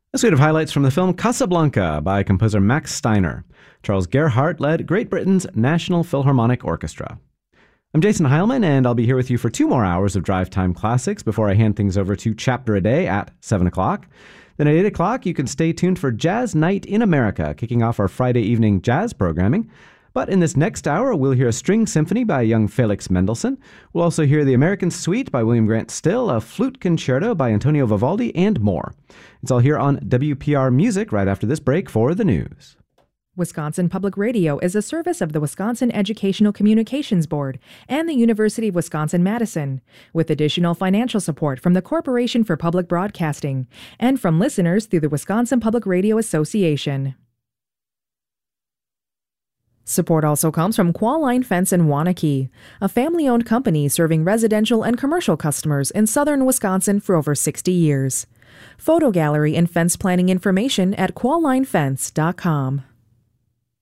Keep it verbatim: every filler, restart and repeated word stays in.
A suite of highlights from the film Casablanca by composer Max Steiner. Charles Gerhardt led Great Britain's National Philharmonic Orchestra. I'm Jason Heilman, and I'll be here with you for two more hours of Drive Time Classics before I hand things over to Chapter a Day at seven o'clock. Then at eight o'clock, you can stay tuned for Jazz Night in America, kicking off our Friday evening jazz programming. But in this next hour, we'll hear a string symphony by young Felix Mendelssohn. We'll also hear the American Suite by William Grant Still, a flute concerto by Antonio Vivaldi, and more. It's all here on W P R Music right after this break for the news. Wisconsin Public Radio is a service of the Wisconsin Educational Communications Board and the University of Wisconsin-Madison, with additional financial support from the Corporation for Public Broadcasting and from listeners through the Wisconsin Public Radio Association. Support also comes from Qualline Fence in Waunakee, a family-owned company serving residential and commercial customers in southern Wisconsin for over sixty years. Photo gallery and fence planning information at qualline fence dot com.